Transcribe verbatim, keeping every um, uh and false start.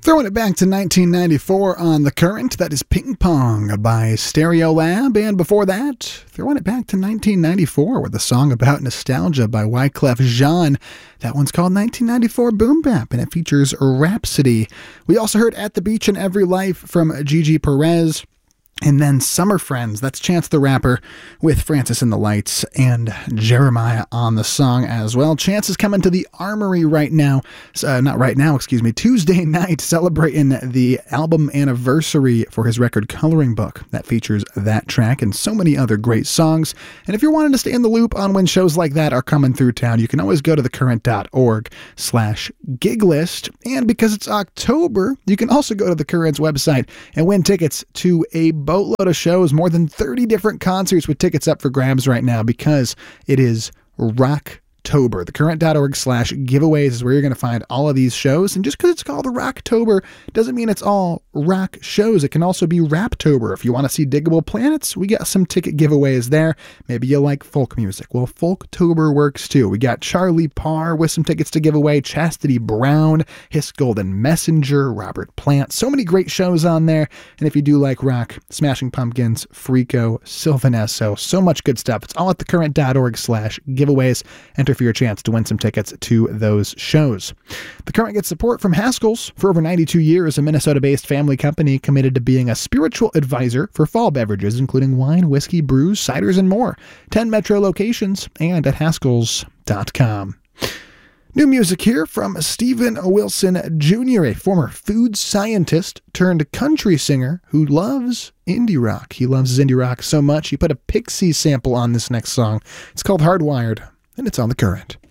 Throwing it back to nineteen ninety-four on The Current, that is Ping Pong by Stereolab. And before that, throwing it back to nineteen ninety-four with a song about nostalgia by Wyclef Jean. That one's called nineteen ninety-four Boom Bap, and it features Rhapsody. We also heard At the Beach in Every Life from Gigi Perez. And then Summer Friends, that's Chance the Rapper with Francis and the Lights and Jeremiah on the song as well. Chance is coming to the Armory right now, uh, not right now, excuse me, Tuesday night, celebrating the album anniversary for his record Coloring Book. That features that track and so many other great songs. And if you're wanting to stay in the loop on when shows like that are coming through town, you can always go to thecurrent.org slash gig list. And because it's October, you can also go to the Current's website and win tickets to a boatload of shows, more than thirty different concerts with tickets up for grabs right now because it is Rocktober. Thecurrent.org slash giveaways is where you're going to find all of these shows. And just because it's called Rocktober doesn't mean it's all rock shows. It can also be Raptober. If you want to see Diggable Planets, we got some ticket giveaways there. Maybe you like folk music. Well, Folktober works too. We got Charlie Parr with some tickets to give away, Chastity Brown, Hiss Golden Messenger, Robert Plant. So many great shows on there. And if you do like rock, Smashing Pumpkins, Freako, Sylvan Esso, so much good stuff. It's all at thecurrent.org slash giveaways. Enter for your chance to win some tickets to those shows. The Current gets support from Haskell's. For over ninety-two years, a Minnesota-based family company committed to being a spiritual advisor for fall beverages, including wine, whiskey, brews, ciders, and more. ten Metro locations and at haskells dot com. New music here from Steven Wilson Junior, a former food scientist turned country singer who loves indie rock. He loves his indie rock so much, he put a Pixies sample on this next song. It's called Hardwired, and it's on The Current.